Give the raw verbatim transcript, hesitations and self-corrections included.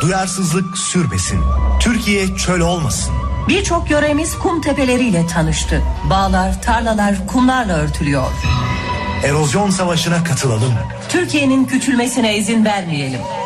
duyarsızlık sürmesin. Türkiye çöl olmasın. Birçok yöremiz kum tepeleriyle tanıştı. Bağlar, tarlalar kumlarla örtülüyor. Erozyon savaşına katılalım. Türkiye'nin küçülmesine izin vermeyelim.